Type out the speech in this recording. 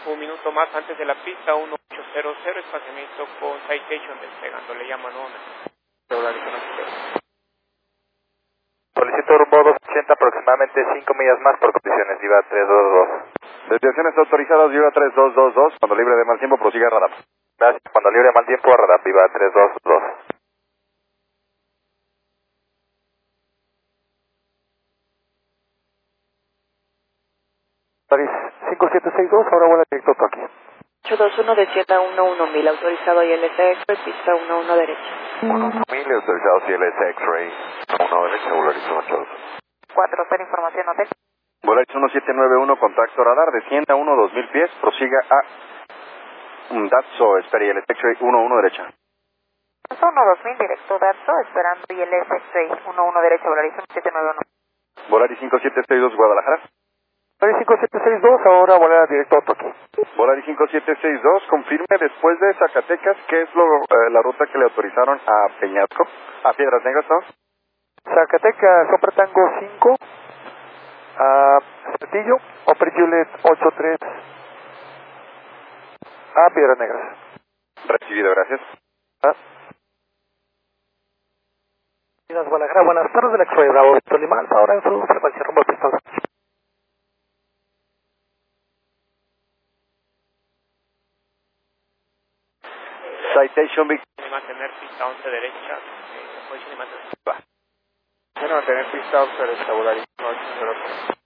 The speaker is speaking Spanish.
Un minuto más antes de la pista, 1800, espaciamiento con Citation despegando, le llaman Solicito rumbo 280, aproximadamente 5 millas más por condiciones, Viva 322. Desviaciones autorizadas, Viva 3222, cuando libre de mal tiempo prosiga radar. Gracias, cuando libre mal tiempo a radar, Viva 322. París 5762, ahora vuela directo a Tokio. 821 descienda 11000, autorizado ILS X-ray, pista 11 derecha. 1000, autorizado CLS X-Ray, 1 derecha, Volaris 82. 40 información hotel. Volaris 1791, contacto radar, descienda 2000 pies, prosiga a Datso, espera ILS X-Ray 11 derecha. 2000, directo Datso, esperando ILS X-ray 11 derecha, Volaris 1791. Volaris 5762, Guadalajara. Volaris 5762, ahora volar directo a Tokio. Volaris 5762, confirme después de Zacatecas, ¿qué es la ruta que le autorizaron a Peñasco? A Piedras Negras, ¿no? Zacatecas, Sombra Tango 5, a Saltillo, Opera Juliet 83, a Piedras Negras. Recibido, gracias. Guadalajara, buenas tardes, del X-Ray Bravo, Toliman, ahora en su frecuencia rumbo al pistón. Citation Big. mantener pista 11 derecha, posición y mantener. Mantener pista 11 derecha, Volaris 800.